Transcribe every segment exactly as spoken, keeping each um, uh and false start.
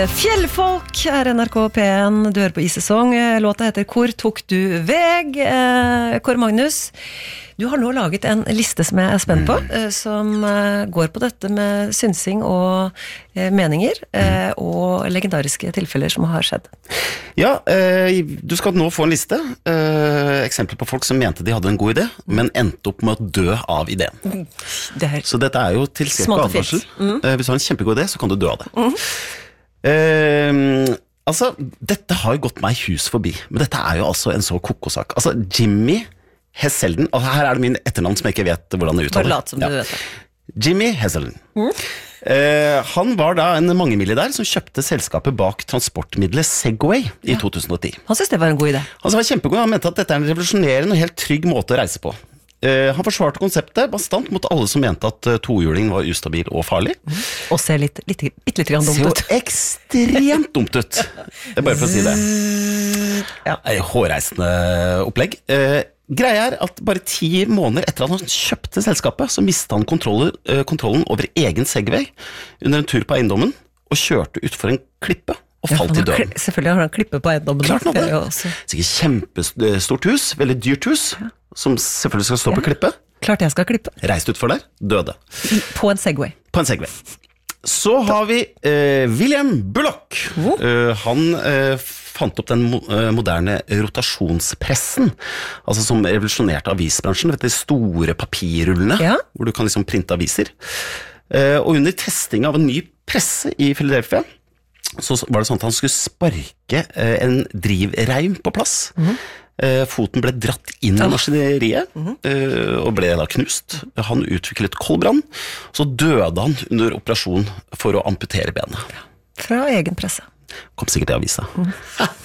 Fjellfolk er N R K P en, du hører på I-sesong. Låta heter Hvor tok du veg? Kåre Magnus, du har nå laget en liste som jeg er spent på, som går på dette med synsing og meninger, og legendariske tilfeller som har skjedd. Ja, du skal nå få en liste, eksempler på folk som mente de hadde en god idé, men endte opp med å dø av ideen. Det er så dette er jo til skrekk og advarsel. Mm. Hvis du har en kjempegod idé, så kan du dø av det. Mm. Uh, altså, dette har jo gått meg hus forbi, men dette er jo altså en så kokosak. Altså, Jimmy Heselden, og her er det min etternavn som jeg ikke vet hvordan det uttaler. Bare lat som ja. Du vet det. Jimmy Heselden. Mm. Uh, han var da en mangemilliardær som kjøpte selskapet bak transportmiddelet Segway i ja. to tusen og ti. Han synes det var en god idé. Han synes det var kjempegod, han mente at dette er en revolusjonerende og helt trygg måte å reise på. Uh, han forsvarte konseptet bastant mot alle som mente at uh, tohjuling var ustabil og farlig. Mm. Og ser litt, litt, litt, litt grann dumt ut. Ser jo ekstremt dumt ut. Det er bare for å si det. Ja. Hårreisende opplegg. Uh, greia er at bare ti måneder etter at han kjøpte selskapet, så mistet han kontrollen, uh, kontrollen over egen Segway under en tur på eiendommen, og kjørte ut for en klippe. Og falt ja, i døden. Selvfølgelig har han klippet på eiendommen. Klart han det. Sikkert kjempestort hus, veldig dyrt hus, ja. Som selvfølgelig skal stå ja. På klippet. Klart jeg skal klippe. Reist ut for der, døde. På en Segway. På en Segway. Så har vi eh, William Bullock. Oh. Uh, han eh, fant opp den mo moderne rotasjonspressen, altså som revolusjonerte avisbransjen, vet du, de store papirrullene, ja. Hvor du kan liksom printe aviser. Uh, og under testing av en ny presse i Philadelphia, så var det sånn at han skulle sparke eh, en drivreim på plass. Mm-hmm. eh, foten ble dratt inn i maskineriet, mm-hmm. eh, og ble da knust. Han utviklet koldbrann, så døde han under operasjon for å amputere benet. Ja. Fra egen presse. Kom sikkert i avisa. Mm.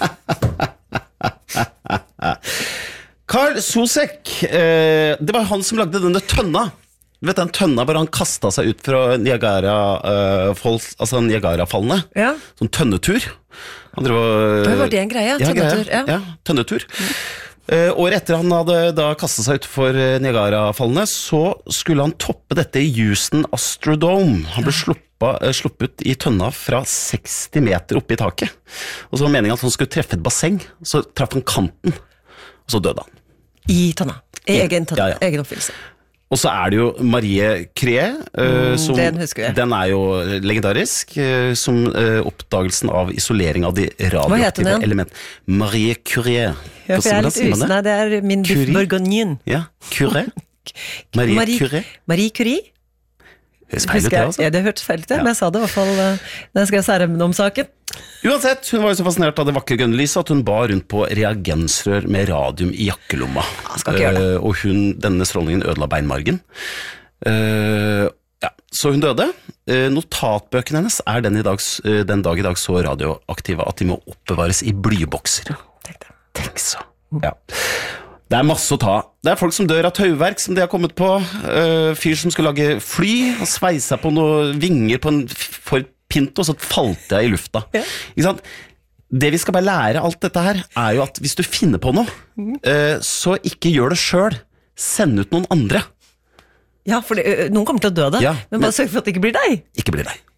Karl Sosek, eh, det var han som lagde denne tønna. Du vet den tønna hvor han kastet seg ut fra Niagara, uh, fall, altså Niagara-fallene. Ja. Sånn tønnetur. Han drev og... Det var det en greie, ja, tønnetur. Ja, ja tønnetur. Mm. Uh, året etter han hadde da kastet seg ut for Niagara-fallene, så skulle han toppe dette i Houston Astrodome. Han ble ja. sluppet, uh, sluppet i tønna fra seksti meter oppe i taket. Og så var meningen at han skulle treffe et basseng, så traff han kanten, og så døde han. I tønna? I egen tønna? Ja, ja. Egen oppfyllelse? Og så er det jo Marie Curie, uh, som, den husker jeg. Den er jo legendarisk, uh, som uh, oppdagelsen av isolering av de radioaktive elementer. Marie Curie. Ja, for jeg er litt usne, det er min Biff Bourgogne. Ja, Curie. Marie, Marie Curie. Marie Curie. Høres feil ut det, altså. Ja, det hørtes feil ut det, ja. Men jeg sa det i hvert fall uh, da jeg skrev særemne om saken. Uansett, hun var jo så fascinert av det vakre grønne lyset at hun bar rundt på reagensrør med radium i jakkelomma. Ja, skal ikke gjøre det. Uh, og hun, denne strålingen ødela beinmargen. Uh, ja, så hun døde. Uh, notatbøkene hennes er den, i dag, uh, den dag i dag så radioaktive at de må oppbevares i blybokser. Tenk det. Tenk så. Ja. Det er masse å ta. Det er folk som dør av tauverk som de har kommet på. Uh, fyr som skal lage fly, og sveise på noen vinger på en for pinto, så falt jeg i lufta. Ja. Ikke sant? Det vi skal bare lære alt dette her, er jo at hvis du finner på noe, mm. uh, så ikke gjør det selv. Send ut noen andre. Ja, for det, noen kommer til å dø det, ja, men bare sørg for at det ikke blir deg. Ikke blir deg.